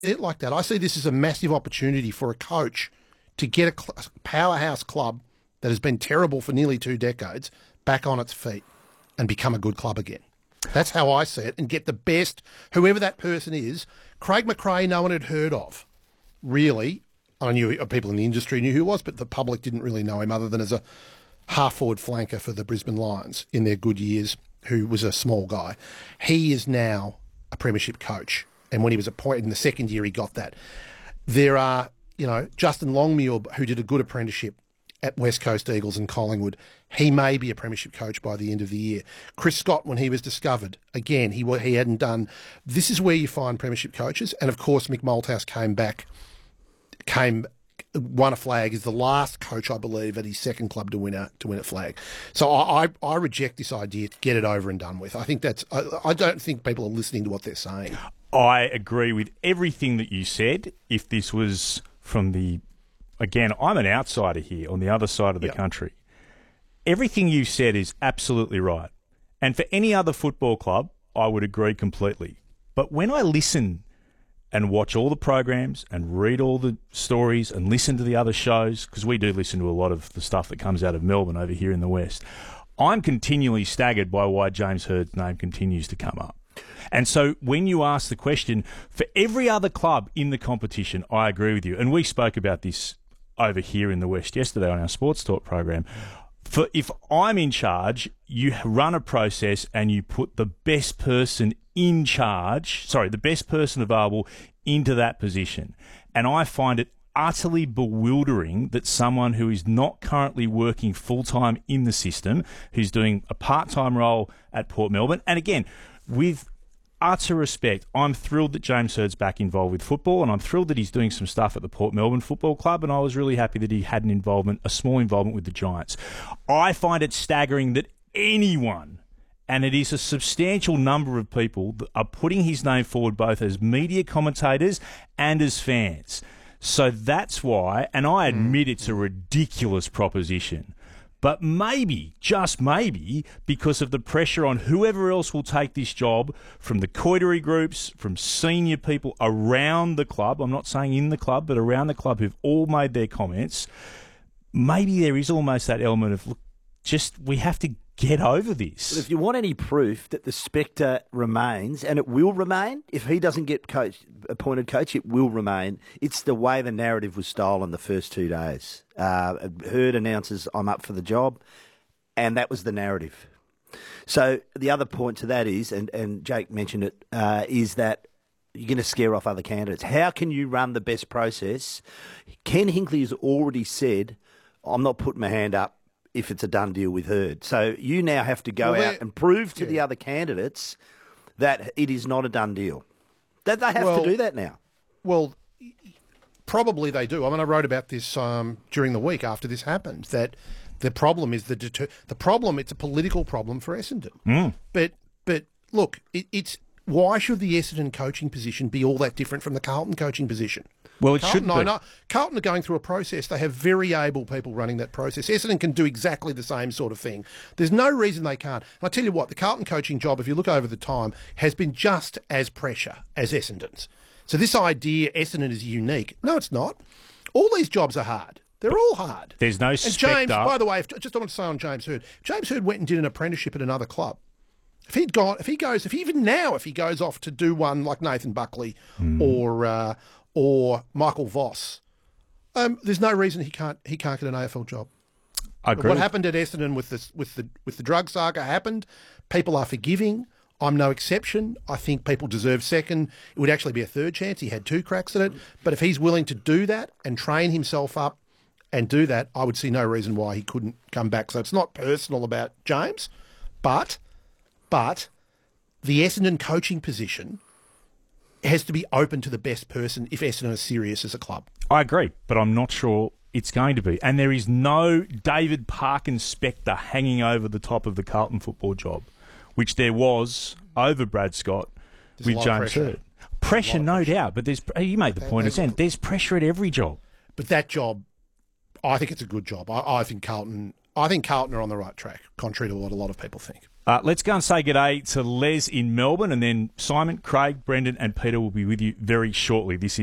it like that. I see this as a massive opportunity for a coach to get a powerhouse club that has been terrible for nearly 2 decades back on its feet and become a good club again. That's how I see it, and get the best, whoever that person is. Craig McRae, no one had heard of, really. I knew people in the industry knew who he was, but the public didn't really know him other than as a half-forward flanker for the Brisbane Lions in their good years, who was a small guy. He is now a premiership coach, and when he was appointed in the second year, he got that. There are, Justin Longmuir, who did a good apprenticeship at West Coast Eagles and Collingwood. He may be a premiership coach by the end of the year. Chris Scott, when he was discovered, again, he hadn't done. This is where you find premiership coaches, and of course Mick Malthouse won a flag, is the last coach, I believe, at his second club to win a flag. So I reject this idea to get it over and done with. I think I don't think people are listening to what they're saying. I agree with everything that you said. If this was from again, I'm an outsider here on the other side of the country. Everything you said is absolutely right. And for any other football club, I would agree completely. But when I listen and watch all the programs and read all the stories and listen to the other shows, because we do listen to a lot of the stuff that comes out of Melbourne over here in the West, I'm continually staggered by why James Hird's name continues to come up. And so when you ask the question, for every other club in the competition, I agree with you. And we spoke about this over here in the West yesterday on our Sports Talk program. If I'm in charge, you run a process and you put the best person the best person available into that position. And I find it utterly bewildering that someone who is not currently working full-time in the system, who's doing a part-time role at Port Melbourne, and again, with utter respect, I'm thrilled that James Hird's back involved with football, and I'm thrilled that he's doing some stuff at the Port Melbourne Football Club, and I was really happy that he had a small involvement with the Giants. I find it staggering that anyone, and it is a substantial number of people, that are putting his name forward both as media commentators and as fans. So that's why, and I admit it's a ridiculous proposition, but maybe, just maybe, because of the pressure on whoever else will take this job, from the coiterie groups, from senior people around the club, I'm not saying in the club, but around the club, who've all made their comments, maybe there is almost that element of, look, we have to get over this. But if you want any proof that the spectre remains, and it will remain, if he doesn't get appointed coach, it will remain. It's the way the narrative was stolen the first 2 days. Hird announces, I'm up for the job, and that was the narrative. So the other point to that is, and Jake mentioned it, is that you're going to scare off other candidates. How can you run the best process? Ken Hinkley has already said, I'm not putting my hand up if it's a done deal with Hird. So you now have to go out and prove to the other candidates that it is not a done deal. That they have to do that now. Well, probably they do. I mean, I wrote about this during the week after this happened, that the problem is it's a political problem for Essendon. But look, it's why should the Essendon coaching position be all that different from the Carlton coaching position? Well, it shouldn't be. No, Carlton are going through a process. They have very able people running that process. Essendon can do exactly the same sort of thing. There's no reason they can't. And I tell you what, the Carlton coaching job, if you look over the time, has been just as pressure as Essendon's. So this idea Essendon is unique, no, it's not. All these jobs are hard. They're all hard. There's no spectre. And James, by the way, I want to say on James Hird, James Hird went and did an apprenticeship at another club. If he goes off to do one like Nathan Buckley or Michael Voss, there's no reason he can't get an AFL job. I agree. What happened at Essendon with the drug saga happened. People are forgiving. I'm no exception. I think people deserve second. It would actually be a third chance. He had 2 cracks at it. But if he's willing to do that and train himself up and do that, I would see no reason why he couldn't come back. So it's not personal about James, but the Essendon coaching position has to be open to the best person if Essendon is serious as a club. I agree, but I'm not sure it's going to be. And there is no David Parkins spectre hanging over the top of the Carlton football job, which there was over Brad Scott with James Hird. Pressure, no doubt, but you made the point again. There's pressure at every job. But that job, I think it's a good job. I think Carlton are on the right track, contrary to what a lot of people think. Let's go and say good day to Les in Melbourne, and then Simon, Craig, Brendan, and Peter will be with you very shortly. This is